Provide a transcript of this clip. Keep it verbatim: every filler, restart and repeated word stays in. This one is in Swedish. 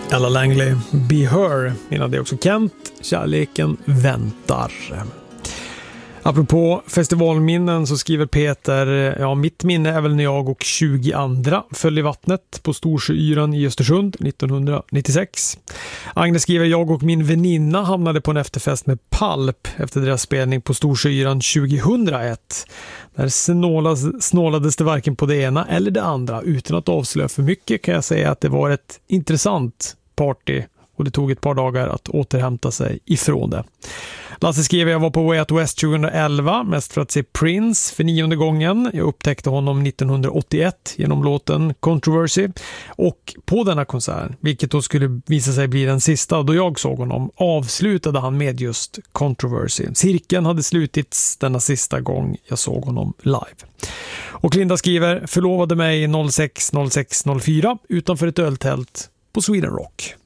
Ella Langley, Be Her, innan det också Kent, Kärleken väntar. Apropå festivalminnen så skriver Peter, ja, mitt minne är väl när jag och tjugo andra föll i vattnet på Storsjöyran i Östersund nittonhundranittiosex. Agnes skriver, jag och min väninna hamnade på en efterfest med Palp efter deras spelning på Storsjöyran tjugohundraett. Där snålades, snålades det varken på det ena eller det andra. Utan att avslöja för mycket kan jag säga att det var ett intressant party och det tog ett par dagar att återhämta sig ifrån det. Lasse skriver, jag var på Way Out West tjugoelva mest för att se Prince för nionde gången. Jag upptäckte honom nittonhundraåttioett genom låten Controversy. Och på denna konsert, vilket då skulle visa sig bli den sista då jag såg honom, avslutade han med just Controversy. Cirkeln hade slutits denna sista gång jag såg honom live. Och Linda skriver, förlovade mig sex noll sex noll fyra utanför ett öltält på Sweden Rock.